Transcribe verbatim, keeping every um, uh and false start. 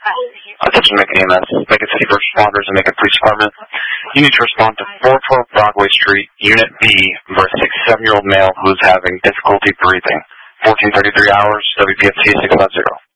Attention Macon E M S, Macon City First Responders and Macon Police Department. You need to respond to four twelve Broadway Street, Unit B, for a sixty-seven-year-old male who is having difficulty breathing. fourteen thirty-three hours, W P F T six five zero.